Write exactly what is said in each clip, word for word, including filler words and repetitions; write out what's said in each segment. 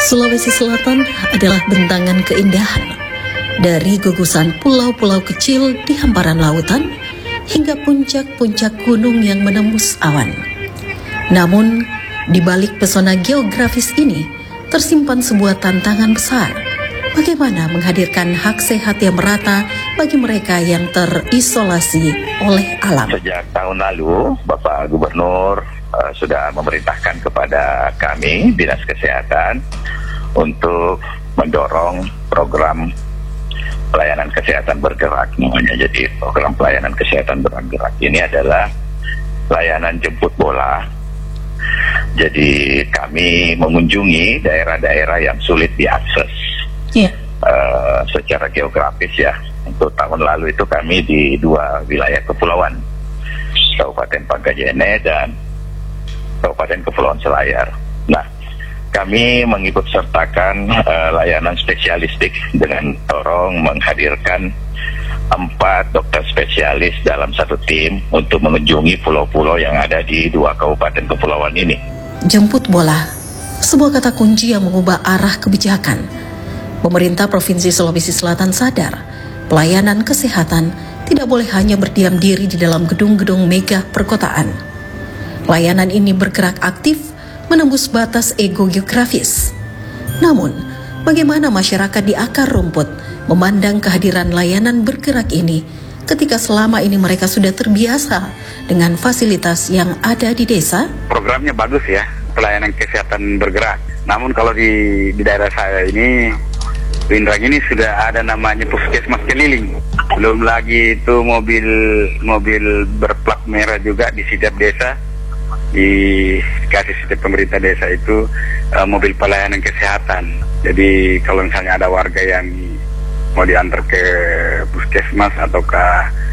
Sulawesi Selatan adalah bentangan keindahan, dari gugusan pulau-pulau kecil di hamparan lautan hingga puncak-puncak gunung yang menembus awan. Namun, di balik pesona geografis ini tersimpan sebuah tantangan besar. Bagaimana menghadirkan hak sehat yang merata bagi mereka yang terisolasi oleh alam? Sejak tahun lalu, Bapak Gubernur uh, sudah memerintahkan kepada kami, Dinas Kesehatan, untuk mendorong program pelayanan kesehatan bergerak namanya. Jadi program pelayanan kesehatan bergerak ini adalah pelayanan jemput bola. Jadi kami mengunjungi daerah-daerah yang sulit diakses yeah. uh, secara geografis ya. Untuk tahun lalu itu kami di dua wilayah kepulauan, Kabupaten Pangkajene dan Kabupaten Kepulauan Selayar. Nah, kami mengikut sertakan uh, layanan spesialistik dengan dorong menghadirkan empat dokter spesialis dalam satu tim untuk mengunjungi pulau-pulau yang ada di dua kabupaten kepulauan ini. Jemput bola, sebuah kata kunci yang mengubah arah kebijakan. Pemerintah Provinsi Sulawesi Selatan sadar, pelayanan kesehatan tidak boleh hanya berdiam diri di dalam gedung-gedung mega perkotaan. Layanan ini bergerak aktif menembus batas ego geografis. Namun, bagaimana masyarakat di akar rumput memandang kehadiran layanan bergerak ini ketika selama ini mereka sudah terbiasa dengan fasilitas yang ada di desa? Programnya bagus ya, pelayanan kesehatan bergerak. Namun kalau di, di daerah saya ini, Windrang ini sudah ada namanya puskesmas keliling. Belum lagi itu mobil mobil berplat merah juga di setiap desa. Dikasih setiap pemerintah desa itu uh, mobil pelayanan kesehatan. Jadi kalau misalnya ada warga yang mau diantar ke puskesmas atau ke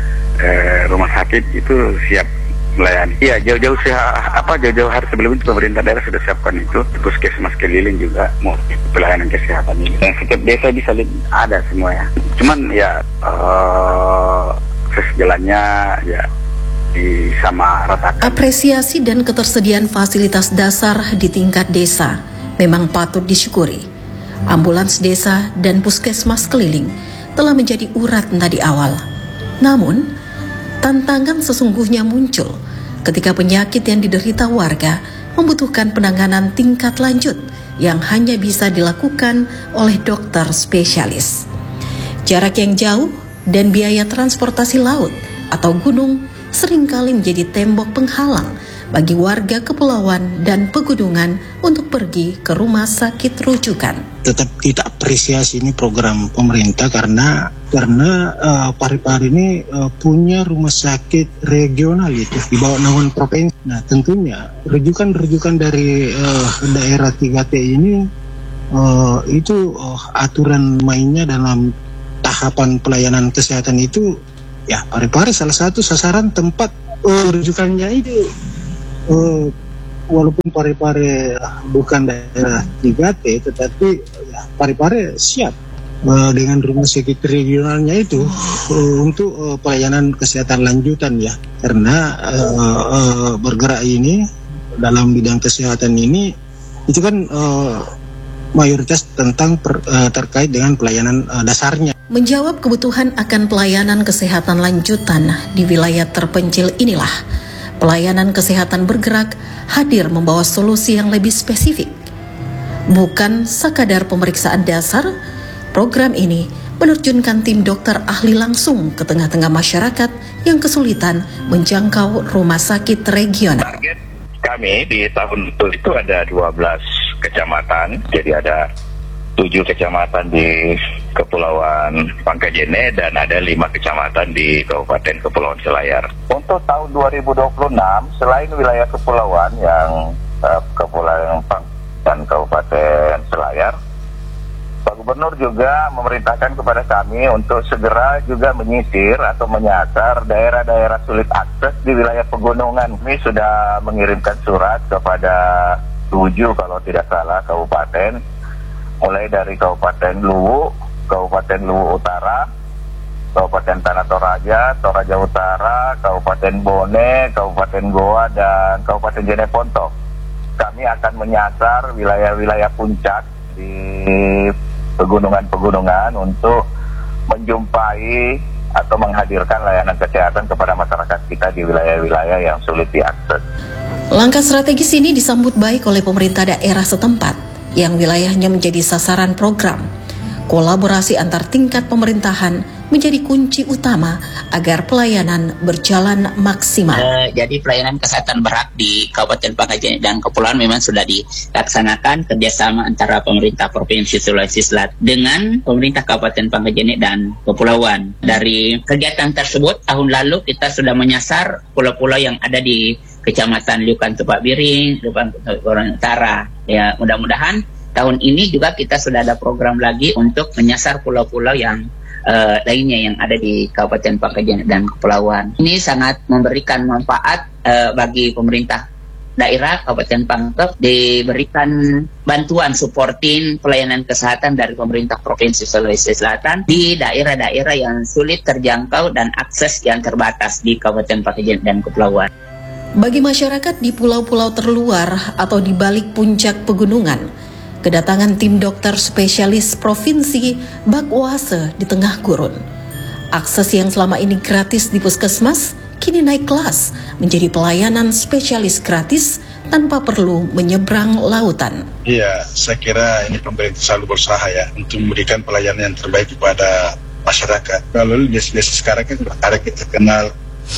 uh, rumah sakit itu siap melayani. Iya, jauh-jauh sih apa jauh-jauh hari sebelum itu pemerintah daerah sudah siapkan itu puskesmas keliling juga mau pelayanan kesehatan ini. Dan setiap desa bisa ada semua ya. Cuman ya uh, sejalannya ya sama ratakan. Apresiasi dan ketersediaan fasilitas dasar di tingkat desa memang patut disyukuri. Ambulans desa dan puskesmas keliling telah menjadi urat nadi awal. Namun, tantangan sesungguhnya muncul ketika penyakit yang diderita warga membutuhkan penanganan tingkat lanjut yang hanya bisa dilakukan oleh dokter spesialis. Jarak yang jauh dan biaya transportasi laut atau gunung seringkali menjadi tembok penghalang bagi warga kepulauan dan pegunungan untuk pergi ke rumah sakit rujukan. Tetap kita apresiasi ini program pemerintah karena karena uh, Parepare ini uh, punya rumah sakit regional itu di bawah naungan provinsi. Nah, tentunya rujukan-rujukan dari uh, daerah tiga T ini uh, itu uh, aturan mainnya dalam tahapan pelayanan kesehatan itu. Ya, Parepare salah satu sasaran tempat uh, rujukannya itu. Uh, walaupun Parepare bukan daerah tiga T, tetapi ya, Parepare siap uh, dengan rumah sakit regionalnya itu uh, untuk uh, pelayanan kesehatan lanjutan ya. Karena uh, uh, bergerak ini dalam bidang kesehatan ini itu kan uh, mayoritas tentang per, uh, terkait dengan pelayanan uh, dasarnya. Menjawab kebutuhan akan pelayanan kesehatan lanjutan di wilayah terpencil inilah, pelayanan kesehatan bergerak hadir membawa solusi yang lebih spesifik. Bukan sekadar pemeriksaan dasar, program ini menerjunkan tim dokter ahli langsung ke tengah-tengah masyarakat yang kesulitan menjangkau rumah sakit regional. Target kami di tahun itu ada dua belas kecamatan, jadi ada tujuh kecamatan di Kepulauan Pangkajene dan ada lima kecamatan di Kabupaten Kepulauan Selayar. Untuk tahun dua ribu dua puluh enam, selain wilayah kepulauan yang uh, Kepulauan Pang dan Kabupaten Selayar, Pak Gubernur juga memerintahkan kepada kami untuk segera juga menyisir atau menyasar daerah-daerah sulit akses di wilayah pegunungan. Kami sudah mengirimkan surat kepada tujuh kalau tidak salah kabupaten, mulai dari Kabupaten Luwu, Kabupaten Luwu Utara, Kabupaten Tanah Toraja, Toraja Utara, Kabupaten Bone, Kabupaten Goa, dan Kabupaten Jeneponto. Kami akan menyasar wilayah-wilayah puncak di pegunungan-pegunungan untuk menjumpai atau menghadirkan layanan kesehatan kepada masyarakat kita di wilayah-wilayah yang sulit diakses. Langkah strategis ini disambut baik oleh pemerintah daerah setempat yang wilayahnya menjadi sasaran program. Kolaborasi antar tingkat pemerintahan menjadi kunci utama agar pelayanan berjalan maksimal. Uh, jadi pelayanan kesehatan berat di Kabupaten Pangkajene dan Kepulauan memang sudah dilaksanakan kerjasama antara pemerintah Provinsi Sulawesi Selatan dengan pemerintah Kabupaten Pangkajene dan Kepulauan. Dari kegiatan tersebut tahun lalu kita sudah menyasar pulau-pulau yang ada di Kecamatan Liukan Tupak Biring, Liukan Tupak Utara. Ya, mudah-mudahan tahun ini juga kita sudah ada program lagi untuk menyasar pulau-pulau yang Uh, lainnya yang ada di Kabupaten Pangkajene dan Kepulauan. Ini sangat memberikan manfaat uh, bagi pemerintah daerah Kabupaten Pangkep, diberikan bantuan supporting pelayanan kesehatan dari pemerintah Provinsi Sulawesi Selatan di daerah-daerah yang sulit terjangkau dan akses yang terbatas di Kabupaten Pangkajene dan Kepulauan. Bagi masyarakat di pulau-pulau terluar atau di balik puncak pegunungan, kedatangan tim dokter spesialis provinsi bak oase di tengah gurun. Akses yang selama ini gratis di puskesmas kini naik kelas menjadi pelayanan spesialis gratis tanpa perlu menyeberang lautan. Iya, saya kira ini pemerintah selalu berusaha ya untuk memberikan pelayanan yang terbaik kepada masyarakat. Kalau desa-desa sekarang kan ada kita kenal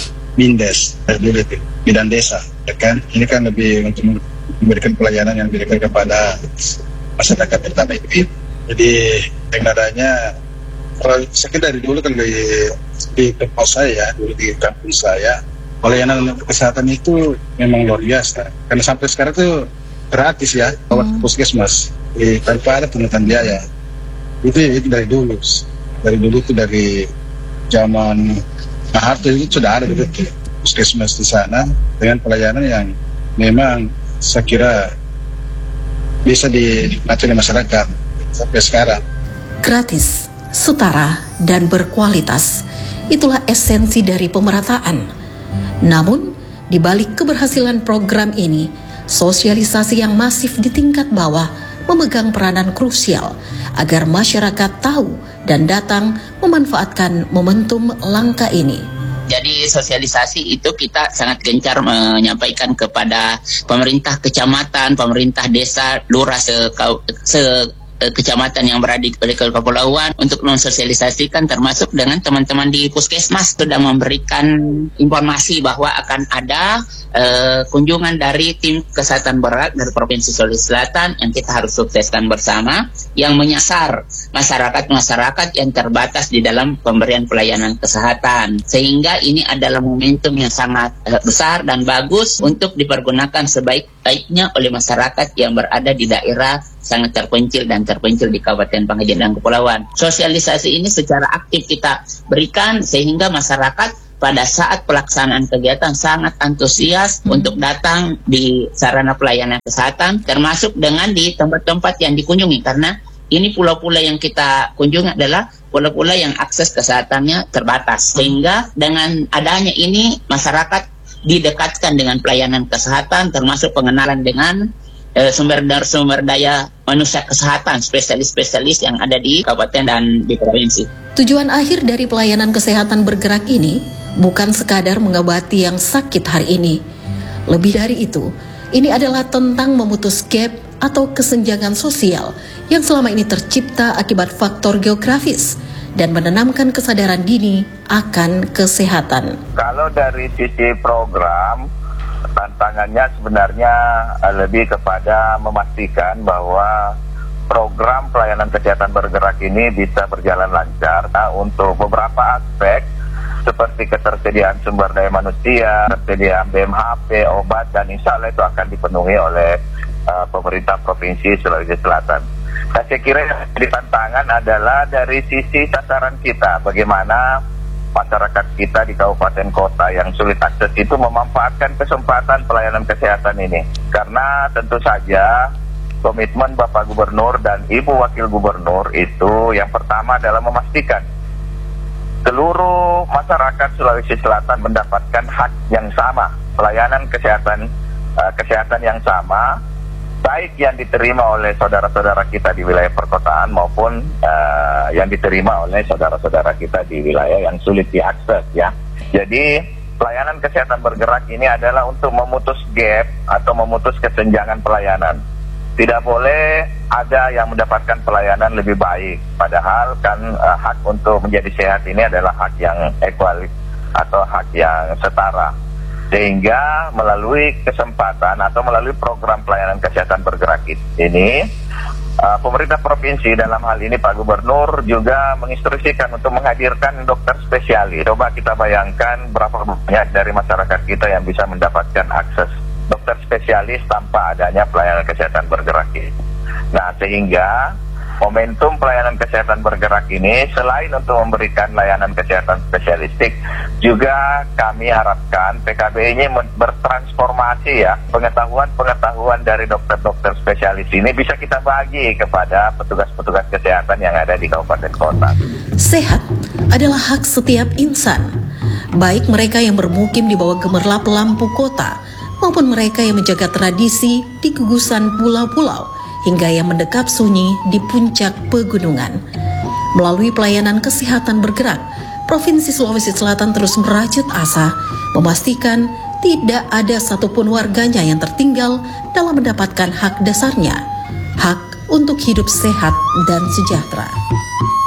Bindes, bidan desa, ya kan? Ini kan lebih untuk memberikan pelayanan yang diberikan kepada masyarakat pertama itu. Jadi dengan adanya, kalau saya dari dulu kan di, di tempat saya, dulu di kampung saya, pelayanan kesehatan itu memang luar biasa. Karena sampai sekarang itu gratis ya, lewat hmm. puskesmas, di, tanpa ada pungutan biaya. Itu, itu dari dulu, dari dulu itu dari zaman Maharto itu sudah ada gitu, puskesmas di sana dengan pelayanan yang memang saya kira bisa dinikmati oleh masyarakat sampai sekarang. Gratis, setara, dan berkualitas. Itulah esensi dari pemerataan. Namun, di balik keberhasilan program ini, sosialisasi yang masif di tingkat bawah memegang peranan krusial agar masyarakat tahu dan datang memanfaatkan momentum langkah ini. Jadi sosialisasi itu kita sangat gencar menyampaikan kepada pemerintah kecamatan, pemerintah desa, lurah se, se kecamatan yang berada di kepulauan untuk mensosialisasikan, termasuk dengan teman-teman di puskesmas sudah memberikan informasi bahwa akan ada uh, kunjungan dari tim kesehatan berat dari Provinsi Sulawesi Selatan yang kita harus sukseskan bersama, yang menyasar masyarakat-masyarakat yang terbatas di dalam pemberian pelayanan kesehatan, sehingga ini adalah momentum yang sangat uh, besar dan bagus untuk dipergunakan sebaik-baiknya oleh masyarakat yang berada di daerah sangat terpencil dan terpencil di Kabupaten Pangkajene dan Kepulauan. Sosialisasi ini secara aktif kita berikan sehingga masyarakat pada saat pelaksanaan kegiatan sangat antusias hmm. untuk datang di sarana pelayanan kesehatan, termasuk dengan di tempat-tempat yang dikunjungi, karena ini pulau-pulau yang kita kunjungi adalah pulau-pulau yang akses kesehatannya terbatas, sehingga dengan adanya ini masyarakat didekatkan dengan pelayanan kesehatan, termasuk pengenalan dengan sumber daya sumber daya manusia kesehatan, spesialis-spesialis yang ada di kabupaten dan di provinsi. Tujuan akhir dari pelayanan kesehatan bergerak ini bukan sekadar mengobati yang sakit hari ini. Lebih dari itu, ini adalah tentang memutus gap atau kesenjangan sosial yang selama ini tercipta akibat faktor geografis dan menanamkan kesadaran dini akan kesehatan. Kalau dari sisi program, tantangannya sebenarnya lebih kepada memastikan bahwa program pelayanan kesehatan bergerak ini bisa berjalan lancar. Nah, untuk beberapa aspek seperti ketersediaan sumber daya manusia, ketersediaan B M H P, obat, dan insya Allah itu akan dipenuhi oleh uh, pemerintah Provinsi Sulawesi Selatan. Nah, saya kira yang jadi tantangan adalah dari sisi sasaran kita, bagaimana masyarakat kita di kabupaten kota yang sulit akses itu memanfaatkan kesempatan pelayanan kesehatan ini. Karena tentu saja komitmen Bapak Gubernur dan Ibu Wakil Gubernur itu yang pertama adalah memastikan seluruh masyarakat Sulawesi Selatan mendapatkan hak yang sama, pelayanan kesehatan uh, kesehatan yang sama, baik yang diterima oleh saudara-saudara kita di wilayah perkotaan maupun uh, yang diterima oleh saudara-saudara kita di wilayah yang sulit diakses ya. Jadi pelayanan kesehatan bergerak ini adalah untuk memutus gap atau memutus kesenjangan pelayanan. Tidak boleh ada yang mendapatkan pelayanan lebih baik, padahal kan uh, hak untuk menjadi sehat ini adalah hak yang equal atau hak yang setara. Sehingga melalui kesempatan atau melalui program pelayanan kesehatan bergerak ini, uh, pemerintah provinsi dalam hal ini Pak Gubernur juga menginstruksikan untuk menghadirkan dokter spesialis. Coba kita bayangkan berapa banyak dari masyarakat kita yang bisa mendapatkan akses dokter spesialis tanpa adanya pelayanan kesehatan bergerak ini. Nah, sehingga momentum pelayanan kesehatan bergerak ini selain untuk memberikan layanan kesehatan spesialistik, juga kami harapkan P K B ini bertransformasi ya, pengetahuan-pengetahuan dari dokter-dokter spesialis ini bisa kita bagi kepada petugas-petugas kesehatan yang ada di kabupaten kota. Sehat adalah hak setiap insan, baik mereka yang bermukim di bawah gemerlap lampu kota maupun mereka yang menjaga tradisi di gugusan pulau-pulau hingga yang mendekap sunyi di puncak pegunungan. Melalui pelayanan kesehatan bergerak, Provinsi Sulawesi Selatan terus merajut asa memastikan tidak ada satupun warganya yang tertinggal dalam mendapatkan hak dasarnya, hak untuk hidup sehat dan sejahtera.